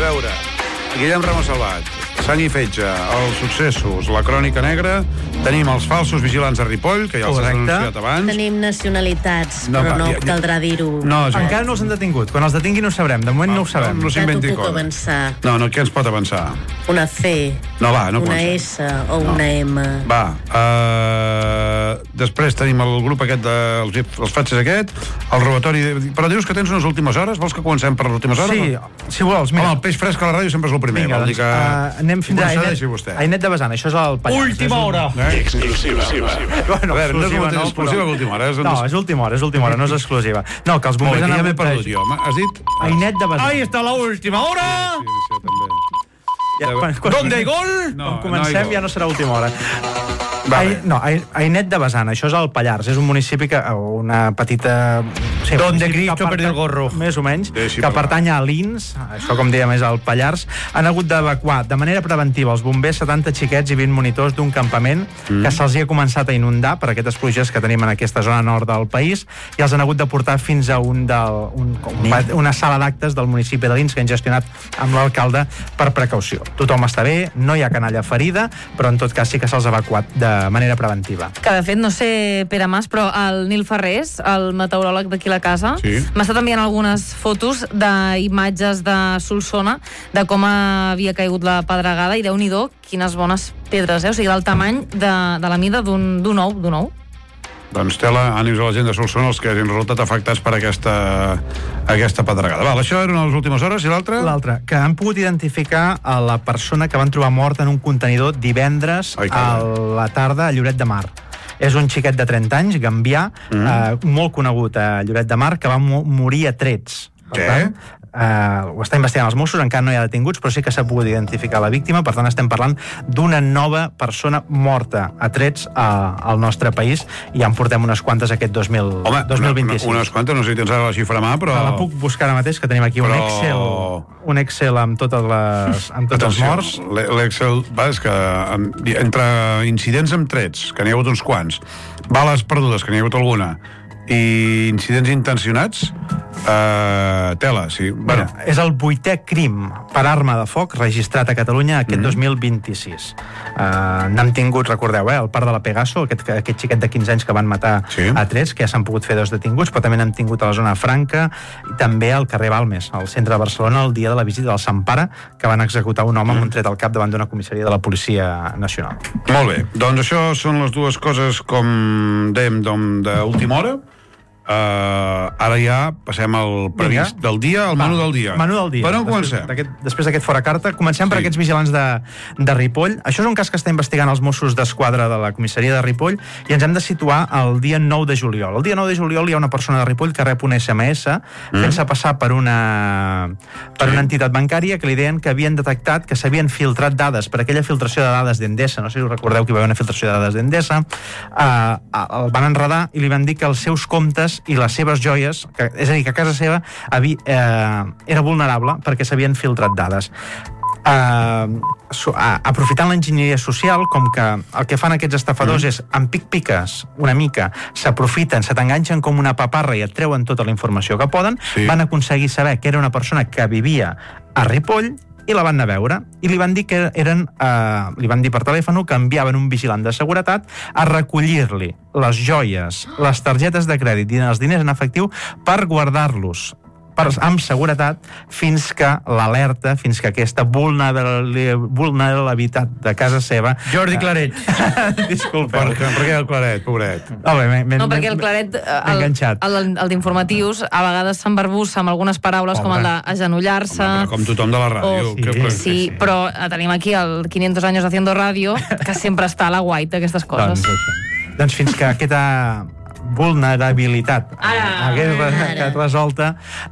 veure, Guillem Ramos Salvat, Sang i Fetge, els successos, la crònica negra, tenim els falsos vigilants de Ripoll, que ja els has denunciat abans. Tenim nacionalitats, però no caldrà dir-ho. Encara no els han detingut. Quan els detinguin ho sabrem. De moment no ho sabem. No s'inventi Ja t'ho puc coses. avançar. No, què ens pot avançar? Una C, No, va, no una comencem. S o una M. Va, després tenim el grup aquest dels fatxes aquest, el robatori... Però dius que tens unes últimes hores? Vols que comencem per les últimes hores? Sí, si vols, mira. Home, el peix fresc a la ràdio sempre és el primer. Vinga, Vol dir doncs, que... anem fins a Procedeixi Ainet de Besana. Això és el Pallars. Última hora. Exclusiva. Bueno, A veure, no és exclusiva que última hora. No, és última hora, no és exclusiva. No, que els bombers Ja han m'he hagut perdut jo. Has dit? Ainet de Besana. Ahí está la última hora. Sí, això també. ¿Dónde hay gol? Quan comencem ja no serà última hora. Vale. Ainet de Besana, això és el Pallars. És un municipi que, una petita... Sí, Donde Cristo perdió el gorro. Més o menys, Deixi que parlar. pertany a l'INS, això com dèiem és el Pallars, han hagut d'evacuar de manera preventiva els bombers 70 xiquets i 20 monitors d'un campament que se'ls hi ha començat a inundar per aquestes pluges que tenim en aquesta zona nord del país i els han hagut de portar fins a una sala d'actes del municipi de l'INS que han gestionat amb l'alcalde per precaució. Tothom està bé, no hi ha canalla ferida, però en tot cas sí que se'ls ha evacuat de manera preventiva. Que de fet, no sé, Pere Mas, però el Nil Ferrés, el meteoròleg d'aquí a la casa, Sí. m'ha estat enviant algunes fotos d'imatges de Solsona, de com havia caigut la pedregada, i Déu-n'hi-do, quines bones pedres, O sigui, del tamany de la mida d'un ou. Doncs ànims a la gent de Solsona, els que hagin resultat afectats per aquesta pedregada. Val, això eren les últimes hores, i l'altre? L'altre, que han pogut identificar a la persona que van trobar morta en un contenidor divendres a la tarda a Lloret de Mar. És un xiquet de 30 anys, gambià, molt conegut a Lloret de Mar, que va morir a trets. Per tant, ho està investigant els Mossos, encara no hi ha detinguts, però sí que s'ha pogut identificar la víctima. Per tant, estem parlant d'una nova persona morta a trets al nostre país, i ja en portem unes quantes aquest 2026. Unes quantes, no sé si tens ara la xifra a mà, però... La puc buscar ara mateix, que tenim aquí un Excel amb tots els morts. L'Excel, és que entre incidents amb trets, que n'hi ha hagut uns quants, bales perdudes, que n'hi ha hagut alguna, i incidents intencionats, tela, sí. Bueno, és el 8è crim per arma de foc registrat a Catalunya aquest 2026. N'han tingut, recordeu, el part de la Pegaso, aquest xiquet de 15 anys que van matar a trets, que ja s'han pogut fer 2 detinguts, però també n'han tingut a la zona franca i també al carrer Balmes, al centre de Barcelona, el dia de la visita del Sant Pare, que van executar un home amb un tret al cap davant d'una comissaria de la Policia Nacional. Molt bé, doncs això són les dues coses, com dèiem, d'última hora. Ara ja passem al previst del dia, al menú del dia. Menú del dia. Per on comencem? Després d'aquest fora carta, comencem per aquests vigilants de Ripoll. Això és un cas que està investigant els Mossos d'Esquadra de la comissaria de Ripoll, i ens hem de situar el dia 9 de juliol. El dia 9 de juliol hi ha una persona de Ripoll que rep un SMS fent-se passar per una entitat bancària que li deien que havien detectat que s'havien filtrat dades per aquella filtració de dades d'Endesa. No sé si us recordeu que hi va haver una filtració de dades d'Endesa. El van enredar i li van dir que els seus comptes i les seves joies, és a dir, que a casa seva era vulnerable perquè s'havien filtrat dades. Aprofitant l'enginyeria social, com que el que fan aquests estafadors és, amb pic-piques una mica, s'aprofiten, se t'enganxen com una paparra i et treuen tota la informació que poden, van aconseguir saber que era una persona que vivia a Ripoll i la van anar a veure, i li van dir que li van dir per telèfon que enviaven un vigilant de seguretat a recollir-li les joies, les targetes de crèdit i els diners en efectiu per guardar-los amb seguretat fins que l'alerta, fins que aquesta vulnerabilitat de casa seva... Jordi Claret. Disculpeu. Per què el Claret, pobret? No, perquè el Claret, el d'informatius, a vegades s'embarbussa amb algunes paraules com el d'agenollar-se. Com tothom de la ràdio. Sí, però tenim aquí el 500 años haciendo radio, que sempre està a la guaita, aquestes coses. Doncs fins que aquesta vulnerabilitat hagués quedat resolta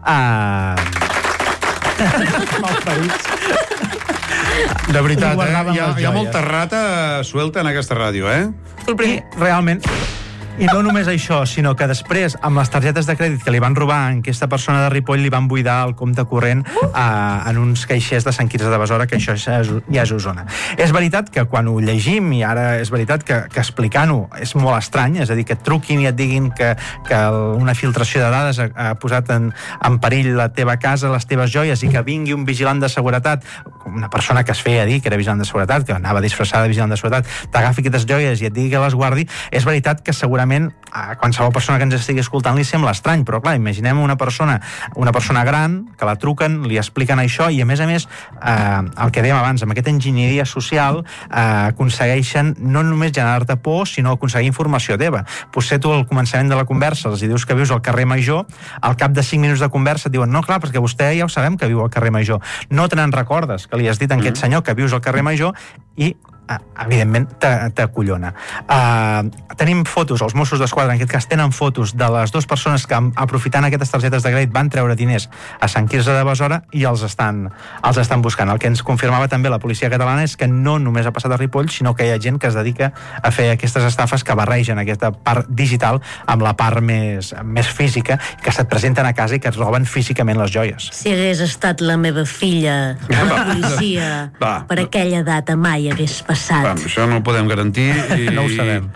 de veritat, hi ha molta rata suelta en aquesta ràdio, I realment I no només això, sinó que després, amb les targetes de crèdit que li van robar en aquesta persona de Ripoll, li van buidar el compte corrent en uns caixers de Sant Quirze de Besora, que això ja és Osona. És veritat que quan ho llegim, i ara és veritat que explicant-ho és molt estrany, és a dir, que et truquin i et diguin que una filtració de dades ha posat en perill la teva casa, les teves joies, i que vingui un vigilant de seguretat, una persona que es feia dir que era vigilant de seguretat, que anava disfressada de vigilant de seguretat, t'agafi aquestes joies i et digui que les guardi, és veritat que segurament a qualsevol persona que ens estigui escoltant li sembla estrany, però clar, imaginem una persona gran, que la truquen, li expliquen això, i a més, el que dèiem abans, amb aquesta enginyeria social aconsegueixen no només generar-te por, sinó aconseguir informació teva. Potser tu al començament de la conversa els dius que vius al carrer Major, al cap de 5 minuts de conversa et diuen, no, clar, perquè vostè ja ho sabem que viu al carrer Major. No te n'en recordes que li has dit a aquest senyor que vius al carrer Major, i evidentment t'acollona. Tenim fotos, els Mossos d'Esquadra en aquest cas tenen fotos de les dues persones que aprofitant aquestes targetes de crèdit van treure diners a Sant Quirze de Besora i els estan buscant. El que ens confirmava també la policia catalana és que no només ha passat a Ripoll, sinó que hi ha gent que es dedica a fer aquestes estafes que barregen aquesta part digital amb la part més física, que se't presenten a casa i que et roben físicament les joies. Si hagués estat la meva filla a la policia per aquella data mai hagués passat. Això no ho podem garantir i no ho sabem.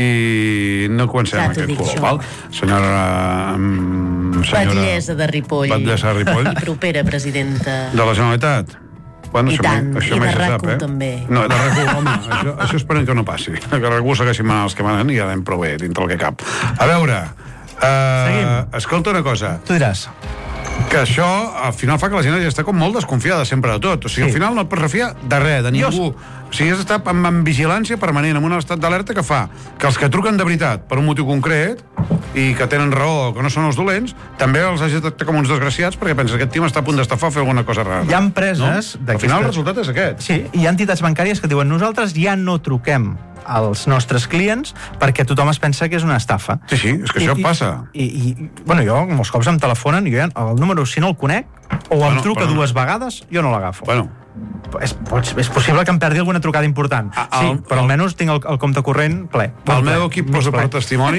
I no comencem aquest color, val? Senyora Batllessa de Ripoll. Batllessa de Ripoll. I propera presidenta de la Generalitat. Bueno, i tant, i de RAC1 també. No, de RAC1, home, això esperem que no passi. Que RAC1 segueixi manant els que manen i ja anem prou bé dintre el que cap. A veure, escolta una cosa. Tu diràs. Que això, al final, fa que la gent ja està com molt desconfiada sempre de tot. O sigui, al final no et pots refiar de res, de ningú. O sigui, has d'estar en vigilància permanent, en un estat d'alerta que fa que els que truquen de veritat per un motiu concret i que tenen raó, que no són els dolents, també els hagi de tractar com uns desgraciats perquè penses que aquest tio està a punt d'estafar o fer alguna cosa rara. Hi ha empreses... No? Al final el resultat és aquest. Sí, hi ha entitats bancàries que diuen nosaltres ja no truquem als nostres clients perquè tothom es pensa que és una estafa. Sí, és que això passa. Bueno, jo, molts cops em telefonen i jo el número, si no el conec, o em truca dues vegades, jo no l'agafo. Bueno, és possible que em perdi alguna trucada important. Sí, però almenys tinc el compte corrent ple. El meu equip posa per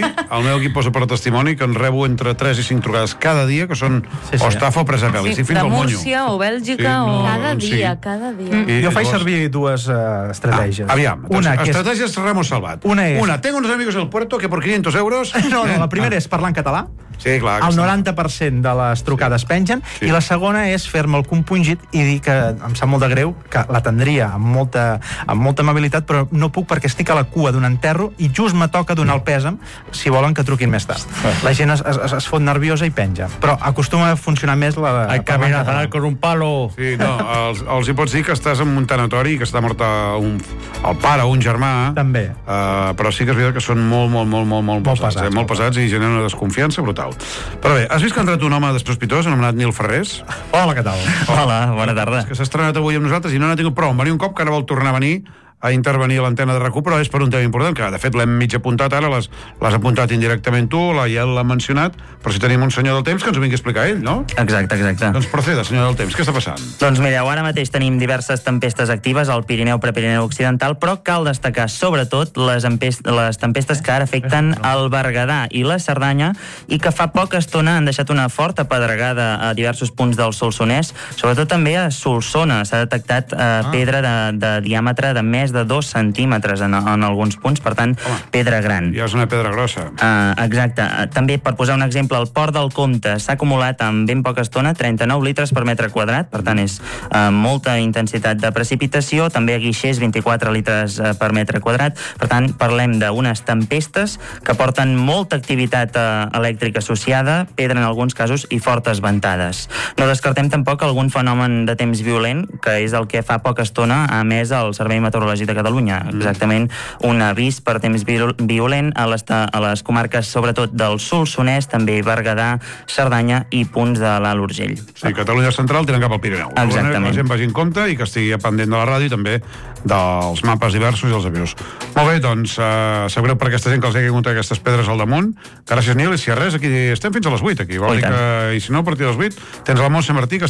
testimoni que en rebo entre 3 i 5 trucades cada dia que són o estafa o presa pel·li. Sí, de Múrcia o Bèlgica o... Cada dia. Jo faig servir dues estratègies. Aviam, estratègies Ramos Salvat. Una, tengo unos amigos del puerto que por 500 euros... No, la primera és parlar en català. Sí, clar. El 90% de les trucades pengen, i la segona és fer-me el compungit i dir que em sap molt de greu, que l'atendria amb molta amabilitat, però no puc perquè estic a la cua d'un enterro i just me toca donar el pèsam si volen que truquin més tard. La gent es fot nerviosa i penja. Però acostuma a funcionar més la de... Hay que amenazar con un palo. Sí, no, els hi pots dir que estàs en un tanatori i que està mort el pare o un germà. També. Però sí que és veritat que són molt pesats. Molt pesats i generen una desconfiança brutal. Però bé, has vist que ha entrat un home desprospitós anomenat Nil Ferrés? Hola, què tal? Hola, bona tarda. És que s'ha estrenat avui amb nosaltres i no n'ha tingut prou. Em va venir un cop que ara vol tornar a venir a intervenir a l'antena de RAC1, però és per un tema important, que de fet l'hem mig apuntat ara, l'has apuntat indirectament tu, ja l'ha mencionat, però si tenim un senyor del temps que ens ho vingui a explicar ell, no? Exacte. Doncs proceda, senyor del temps, què està passant? Doncs mireu, ara mateix tenim diverses tempestes actives al Pirineu, Prepirineu Occidental, però cal destacar sobretot les tempestes que ara afecten el Berguedà i la Cerdanya i que fa poca estona han deixat una forta pedregada a diversos punts del Solsonès, sobretot també a Solsona s'ha detectat pedra de diàmetre de més de 2 centímetres en alguns punts, per tant, pedra gran. Ja és una pedra grossa. Exacte. També, per posar un exemple, el Port del Comte s'ha acumulat en ben poca estona 39 litres per metre quadrat, per tant, és molta intensitat de precipitació. També a Guixers, 24 litres per metre quadrat. Per tant, parlem d'unes tempestes que porten molta activitat elèctrica associada, pedra en alguns casos i fortes ventades. No descartem tampoc algun fenomen de temps violent, que és el que fa poca estona ha emès el Servei Meteorològic de Catalunya. Exactament un avís per temps violent a les comarques, sobretot del Solsonès, també Berguedà, Cerdanya i punts de l'Alt Urgell. Sí, Catalunya Central tiren cap al Pirineu. Exactament. La gent vagi en compte i que estigui pendent de la ràdio i també dels mapes diversos i els avisos. Molt bé, doncs, sap greu per aquesta gent que els hagi caigut aquestes pedres al damunt. Gràcies, Nil, i si res, aquí estem fins a les 8, aquí. Vol dir que, i si no, a partir de les 8, tens la Montse Martí, que